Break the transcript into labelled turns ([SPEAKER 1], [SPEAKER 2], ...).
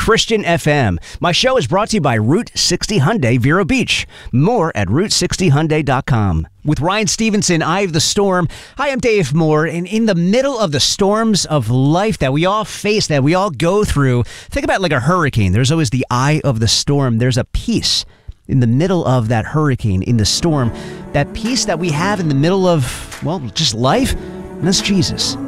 [SPEAKER 1] Christian FM. My show is brought to you by Route 60 Hyundai Vero Beach. More at Route60Hyundai.com. With Ryan Stevenson, Eye of the Storm. Hi, I'm Dave Moore, and in the middle of the storms of life that we all face, that we all go through, think about like a hurricane. There's always the eye of the storm. There's a peace in the middle of that hurricane, in the storm. That peace that we have in the middle of, well, just life, and that's Jesus.